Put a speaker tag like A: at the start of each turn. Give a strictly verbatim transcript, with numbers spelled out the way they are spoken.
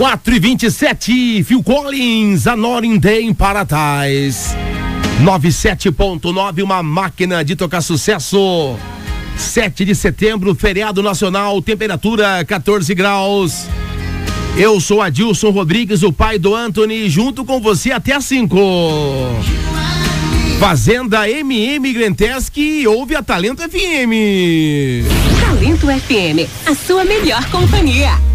A: quatro e vinte e sete, Phil Collins, Another Day in Paradise. noventa e sete ponto nove, uma máquina de tocar sucesso. sete de setembro, feriado nacional, temperatura quatorze graus. Eu sou Adilson Rodrigues, o pai do Anthony, junto com você até às cinco. Fazenda M M Grantesk e ouve a Talento F M.
B: Talento F M, a sua melhor companhia.